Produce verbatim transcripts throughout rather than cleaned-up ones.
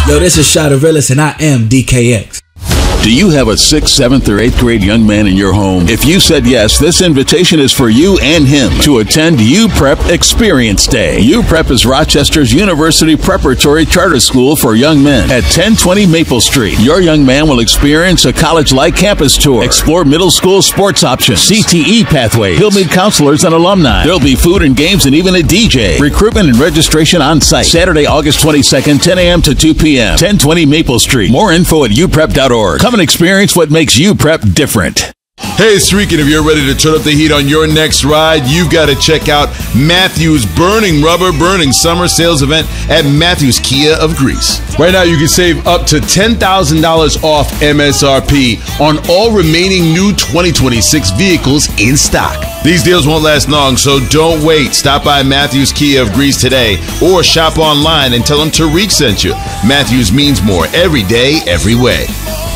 Yo, this is Shada Rillis, and I am D K X. Do you have a sixth, seventh, or eighth grade young man in your home? If you said yes, this invitation is for you and him to attend U Prep Experience Day. U Prep is Rochester's University Preparatory Charter School for young men at ten twenty Maple Street. Your young man will experience a college-like campus tour, explore middle school sports options, C T E pathways. He'll meet counselors and alumni. There'll be food and games and even a D J. Recruitment and registration on site. Saturday, August twenty-second, ten a.m. to two p.m. ten twenty Maple Street. More info at u prep dot org. Come and experience what makes U Prep different. Hey, Sreakin, if you're ready to turn up the heat on your next ride, you've got to check out Matthews Burning Rubber Burning Summer Sales Event at Matthews Kia of Greece. Right now, you can save up to ten thousand dollars off M S R P on all remaining new twenty twenty-six vehicles in stock. These deals won't last long, so don't wait. Stop by Matthews Kia of Greece today or shop online and tell them Tariq sent you. Matthews means more every day, every way.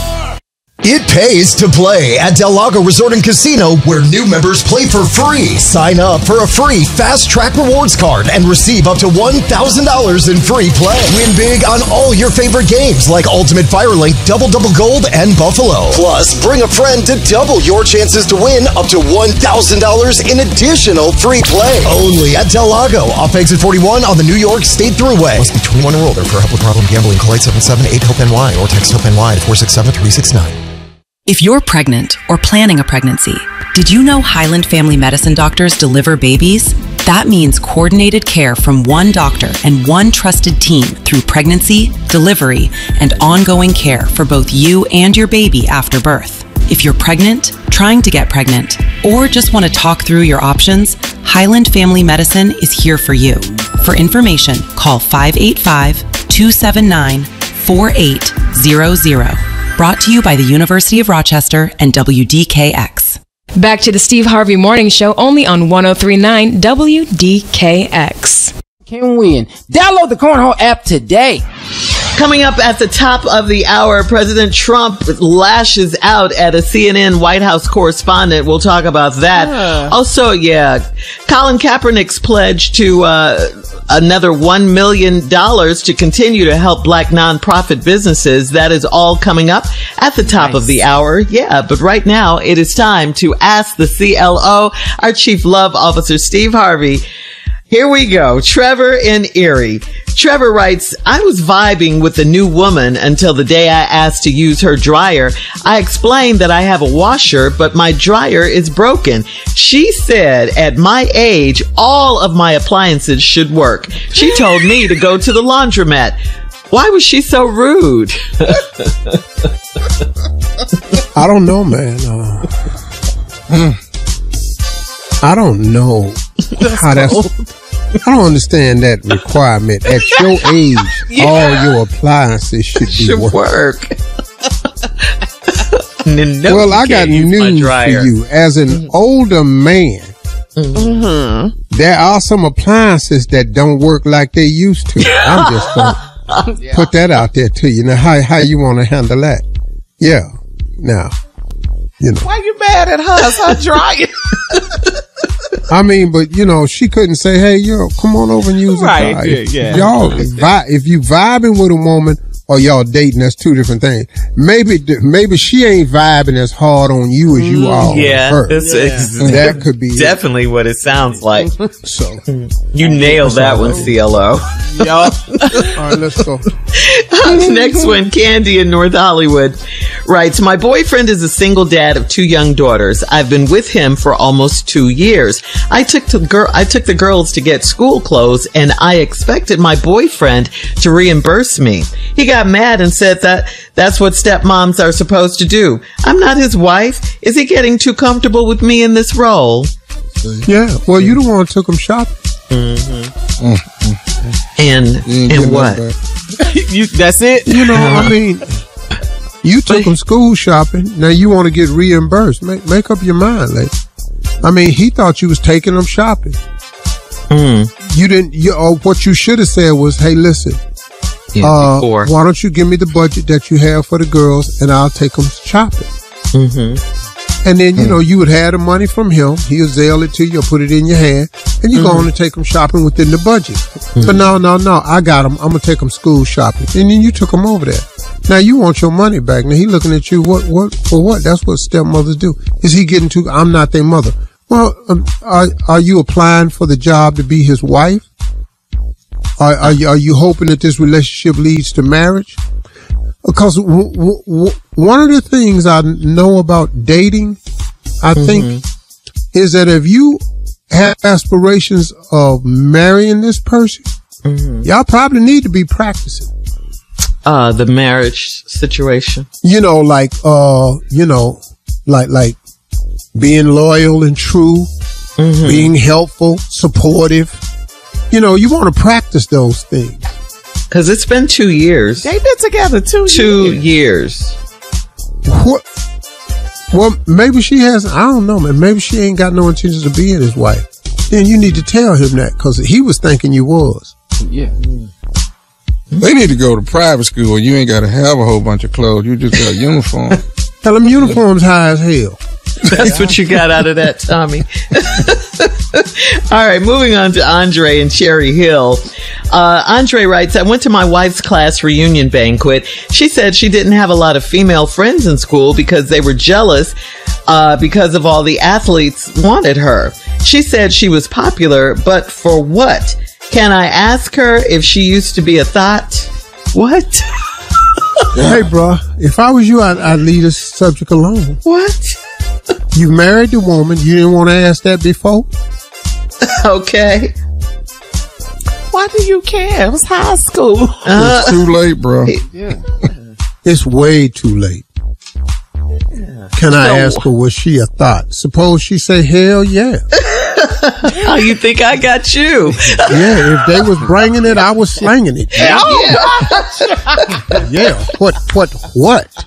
It pays to play at Del Lago Resort and Casino, where new members play for free. Sign up for a free Fast Track Rewards card and receive up to one thousand dollars in free play. Win big on all your favorite games like Ultimate Firelink, Double Double Gold, and Buffalo. Plus, bring a friend to double your chances to win up to one thousand dollars in additional free play. Only at Del Lago, off exit forty-one on the New York State Thruway. Must be twenty-one or older. For help with problem gambling, call eight seven seven, eight, HOPE-N Y or text HOPE-N Y to four six seven, three six nine. If you're pregnant or planning a pregnancy, did you know Highland Family Medicine doctors deliver babies? That means coordinated care from one doctor and one trusted team through pregnancy, delivery, and ongoing care for both you and your baby after birth. If you're pregnant, trying to get pregnant, or just want to talk through your options, Highland Family Medicine is here for you. For information, call five eight five, two seven nine, four eight zero zero. Brought to you by the University of Rochester and W D K X. Back to the Steve Harvey Morning Show, only on one oh three point nine W D K X. Can win. Download the Cornhole app today. Coming up at the top of the hour, President Trump lashes out at a C N N White House correspondent. We'll talk about that. Uh. Also, yeah, Colin Kaepernick's pledge to uh another one million dollars to continue to help black nonprofit businesses. That is all coming up at the top nice. of the hour. Yeah, but right now it is time to ask the C L O, our Chief Love Officer, Steve Harvey. Here we go. Trevor in Erie. Trevor writes, I was vibing with a new woman until the day I asked to use her dryer. I explained that I have a washer, but my dryer is broken. She said at my age, all of my appliances should work. She told me to go to the laundromat. Why was she so rude? I don't know, man. Uh, I don't know how that's... I don't understand that requirement. At your age, yeah. all your appliances should be should work. work. no, well, I got news for you. As an mm-hmm. older man, mm-hmm. there are some appliances that don't work like they used to. I'm just going to yeah. put that out there to you. Now, how how you want to handle that? Yeah. Now, you know. Why you mad at her? It's her dryer. I mean, but you know, she couldn't say, "Hey, yo, come on over and use right, it." Right? Yeah, yeah. Y'all, vi- if you vibing with a woman or y'all dating, that's two different things. Maybe, maybe she ain't vibing as hard on you as you are yeah, on her. It's, yeah, it's that could be definitely it. What it sounds like. So you nailed that one, C L O. Y'all. All right, let's go. Next one, Candy in North Hollywood writes, my boyfriend is a single dad of two young daughters. I've been with him for almost two years. I took the girl, I took the girls to get school clothes, and I expected my boyfriend to reimburse me. He got mad and said that that's what stepmoms are supposed to do. I'm not his wife. Is he getting too comfortable with me in this role? Yeah. Well, you the one who took him shopping. Mm-hmm. Mm-hmm. And and what? you, that's it. You know, I mean, you took him school shopping. Now you want to get reimbursed. Make make up your mind, lady. I mean, he thought you was taking him shopping. Mm. You didn't. You or what you should have said was, "Hey, listen. Yeah, uh, why don't you give me the budget that you have for the girls, and I'll take them shopping." Mm-hmm. And then, you know, you would have the money from him. He'll Zelle it to you or put it in your hand. And you mm-hmm. go on and take them shopping within the budget. Mm-hmm. But no, no, no. I got them. I'm going to take them school shopping. And then you took them over there. Now you want your money back. Now he looking at you. What, what, for what? That's what stepmothers do. Is he getting to, I'm not their mother. Well, um, are, are you applying for the job to be his wife? Are, are you, are you hoping that this relationship leads to marriage? Because w- w- w- one of the things I know about dating, I mm-hmm. think, is that if you have aspirations of marrying this person, mm-hmm. y'all probably need to be practicing. Uh, the marriage situation. You know, like, uh, you know, like, like being loyal and true, mm-hmm. being helpful, supportive. You know, you want to practice those things. Because it's been two years. They've been together two, two years. years. What? Well, maybe she has, I don't know, man. Maybe she ain't got no intentions of being his wife. Then you need to tell him that because he was thinking you was. Yeah. They need to go to private school. You ain't got to have a whole bunch of clothes. You just got a uniform. Tell them uniforms high as hell. That's what you got out of that, Tommy. All right, moving on to Andre in Cherry Hill. Uh, Andre writes, I went to my wife's class reunion banquet. She said she didn't have a lot of female friends in school because they were jealous uh, because of all the athletes wanted her. She said she was popular, but for what? Can I ask her if she used to be a thought? What? Hey, bro, if I was you, I'd, I'd leave this subject alone. What? You married the woman. You didn't want to ask that before? Okay. Why do you care? It was high school. Uh, it's too late, bro. Yeah. It's way too late. Yeah. Can I so, ask her, was she a thought? Suppose she say, hell yeah. How you think I got you? Yeah, if they was bringing it, I was slanging it. Yeah. Oh, yeah. What, what, what?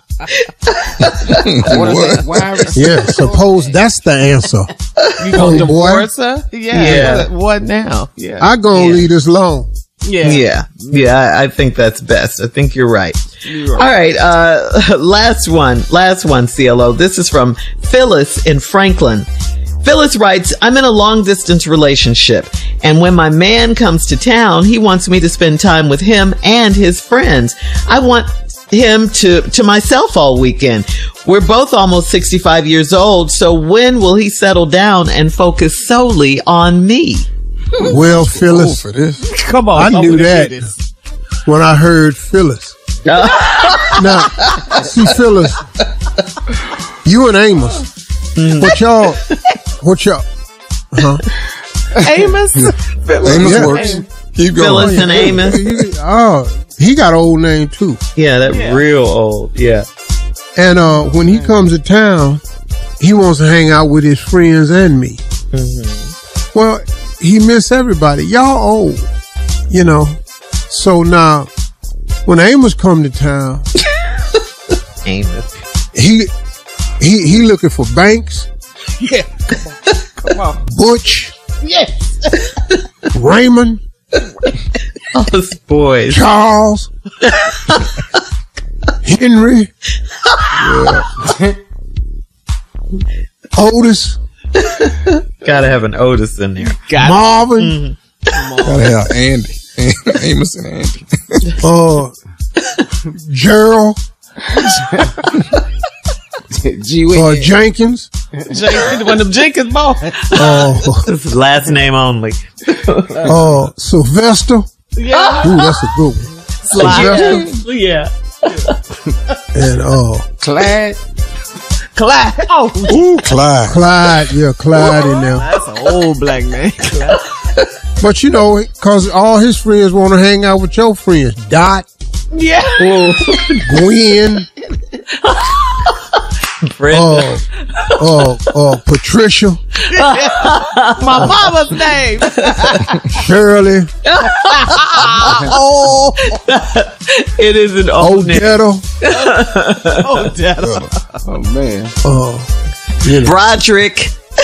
What? What? Yeah, suppose that's the answer. You gonna divorce her? Yeah. yeah. What, what now? Yeah. I gonna yeah. leave this alone. Yeah. Yeah. Yeah. I, I think that's best. I think you're right. You're right. All right. Uh, last one. Last one, C L O. This is from Phyllis in Franklin. Phyllis writes, I'm in a long distance relationship, and when my man comes to town, he wants me to spend time with him and his friends. I want him to, to myself all weekend. We're both almost sixty-five years old, so when will he settle down and focus solely on me? Well, Phyllis, for this. Come on, I knew that when I heard Phyllis. Now, see, Phyllis, you and Amos, mm. what y'all, what y'all, huh? Amos? Amos yeah. works. Keep going. Phyllis and Amos. Oh, he got an old name too. Yeah, that yeah. real old. Yeah. And uh, when he comes to town, he wants to hang out with his friends and me. Mm-hmm. Well, he miss everybody. Y'all old, you know. So now, when Amos come to town, Amos, he he he looking for Banks. Yeah, come on, come on. Butch. Yes. Raymond. Oh, those boys. Charles. Henry. Yeah. Otis. Gotta have an Otis in there. Got Marvin. Mm-hmm. Gotta have Andy. Amos and Andy. Uh, Gerald. uh, Jenkins. Jenkins, one of them Jenkins boys. Uh, This is last name only. uh, Sylvester. Yeah. Ooh, that's a good one. Sylvester. Yeah. And uh, Clyde. Clyde. Oh, ooh, Clyde. Clyde. Yeah, Clyde in there. That's an old black man. Clyde. But you know, because all his friends want to hang out with your friends. Dot. Yeah. Gwen. Brenda. Uh, uh, uh, Patricia. My mama's name. Shirley. Oh, it is an old Odetta. Odetta. Oh man. Uh, you know. Broderick.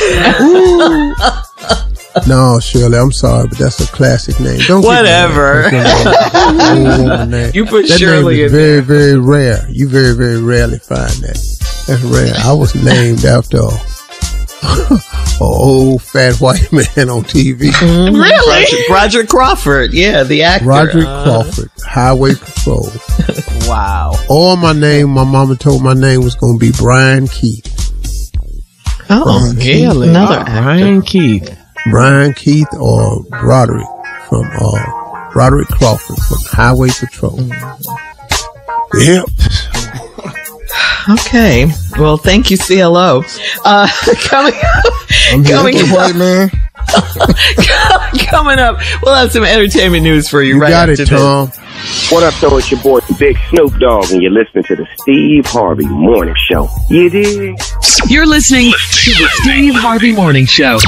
No, Shirley, I'm sorry, but that's a classic name. Don't Whatever. Get name. You put that Shirley name is in very, there. very rare. You very, very rarely find that. That's rare. I was named after an old fat white man on T V. Mm-hmm. Really? Broderick, Broderick Crawford. Yeah, the actor. Broderick uh, Crawford, Highway Patrol. Wow. Or my name, my mama told my name was going to be Brian Keith. Oh, Brian really? Another oh, actor. Brian Keith. Brian Keith or Broderick from uh, Broderick Crawford from Highway Patrol. Mm-hmm. Yep. Okay. Well, thank you, C L O. Uh, coming up. I'm here coming with the white man. Coming up, we'll have some entertainment news for you, You right got after it, Tom. this. What up, though? It's your boy, Big Snoop Dogg, and you're listening to the Steve Harvey Morning Show. You dig? You're listening to the Steve Harvey Morning Show.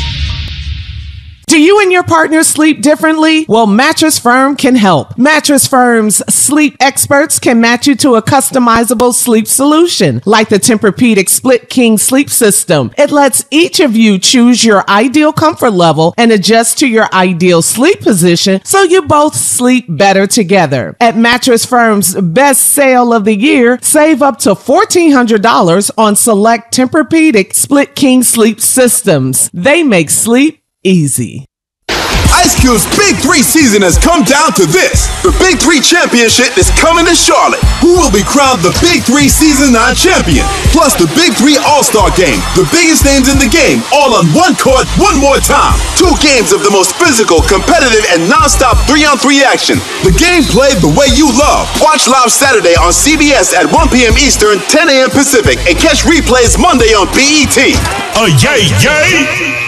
Do you and your partner sleep differently? Well, Mattress Firm can help. Mattress Firm's sleep experts can match you to a customizable sleep solution, like the Tempur-Pedic Split King Sleep System. It lets each of you choose your ideal comfort level and adjust to your ideal sleep position so you both sleep better together. At Mattress Firm's best sale of the year, save up to fourteen hundred dollars on select Tempur-Pedic Split King Sleep Systems. They make sleep easy. Ice Cube's Big Three season has come down to this. The Big Three Championship is coming to Charlotte. Who will be crowned the Big Three Season nine champion? Plus the Big Three All-Star Game. The biggest names in the game, all on one court, one more time. Two games of the most physical, competitive, and non-stop three-on-three action. The game played the way you love. Watch live Saturday on C B S at one p.m. Eastern, ten a.m. Pacific, and catch replays Monday on B E T. Oh, yay, yay!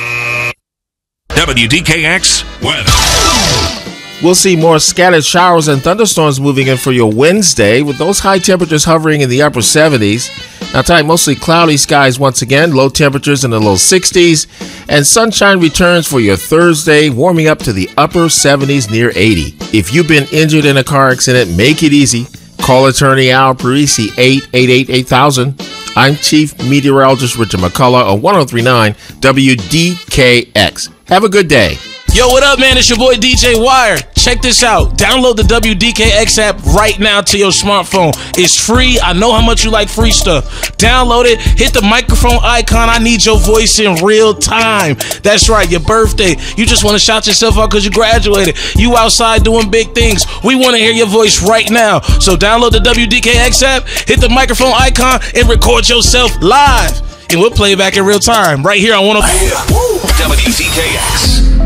W D K X weather. We'll see more scattered showers and thunderstorms moving in for your Wednesday, with those high temperatures hovering in the upper seventies. Now tonight, mostly cloudy skies once again, low temperatures in the low sixties, and sunshine returns for your Thursday, warming up to the upper seventies near eighty. If you've been injured in a car accident, make it easy. Call attorney Al Parisi, eight eight eight, eight thousand. I'm Chief Meteorologist Richard McCullough on one oh three point nine W D K X. Have a good day. Yo, what up, man? It's your boy D J Wire. Check this out. Download the W D K X app right now to your smartphone. It's free. I know how much you like free stuff. Download it. Hit the microphone icon. I need your voice in real time. That's right. Your birthday. You just want to shout yourself out because you graduated. You outside doing big things. We want to hear your voice right now. So download the W D K X app, hit the microphone icon, and record yourself live. And we'll play it back in real time right here on one oh three. W D K X.